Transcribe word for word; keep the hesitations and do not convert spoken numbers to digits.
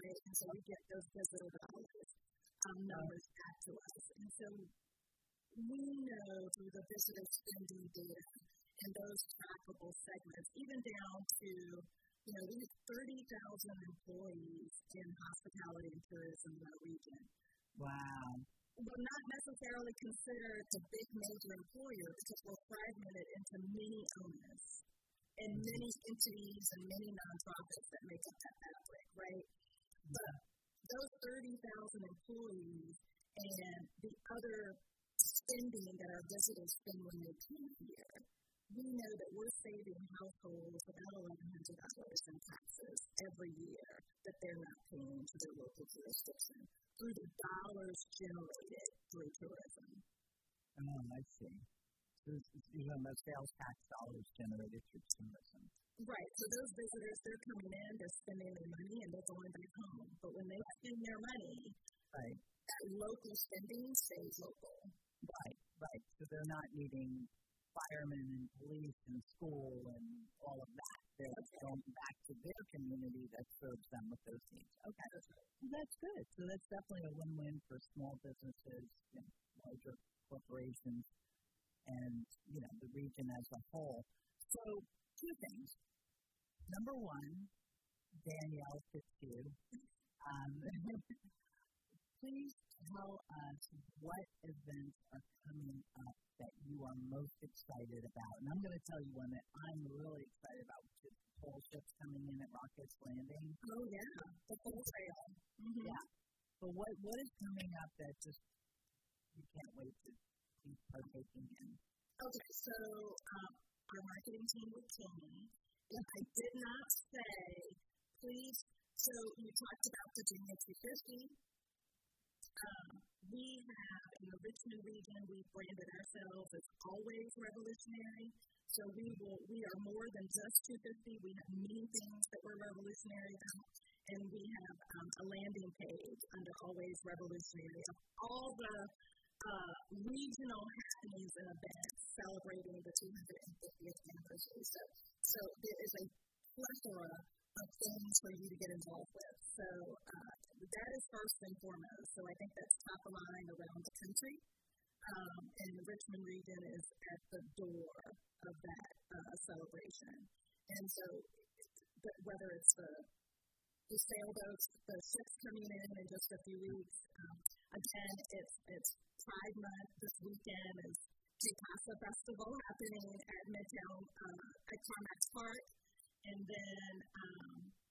right? And so we get those visitor dollars um, numbers back to us. And so we know through the visitor spending data and those trackable segments, even down to, you know, we have thirty thousand employees in hospitality and tourism in our region. Wow. We're not necessarily considered a big major employer because we're fragmented into many owners and many entities and many nonprofits that make up that fabric, right? But those thirty thousand employees and the other spending that our visitors spend when they come here, we know that we're saving households about eleven hundred dollars in taxes every year that they're not paying to their local jurisdiction through the dollars generated through tourism. Oh, I see. So these are the sales tax dollars generated through tourism. Right. So those visitors, they're coming in, they're spending their money, and they're going back home. But when they spend their money, right, that local spending stays local. Right, right. So they're not needing firemen and police and school and all of that. They're okay. Going back to their community that serves them with those needs. Okay. That's right. Well, that's good. So that's definitely a win-win for small businesses, you know, larger corporations, and, you know, the region as a whole. So two things. Number one, Danielle Fitzhugh, um, please tell us what events are coming up that you are most excited about. And I'm going to tell you one that I'm really excited about, which is the pole ships coming in at Rockets Landing. Oh, yeah, the pole trail. Mm-hmm. Yeah. But what what is coming up that just you can't wait to be partaking in? Okay, so um, our marketing team with Tony, and I did not say, please, so you talked about Virginia two fifty. Um, we have, in the Richmond region, we've branded ourselves as always revolutionary. So we will, we are more than just two fifty. We have many things that we're revolutionary about. And we have um, a landing page under Always Revolutionary of all the uh, regional happenings and events celebrating the two hundred fiftieth anniversary. So, so there is a plethora of things for you to get involved with. So uh, that is first and foremost. So I think that's top of mind around the country. Um, and the Richmond region is at the door of that uh, celebration. And so th- whether it's the, the sailboats, the ships coming in in just a few weeks, um, again, it's, it's Pride Month. This weekend is J CASA Festival happening at Midtown uh, at Carmax Park. And then um,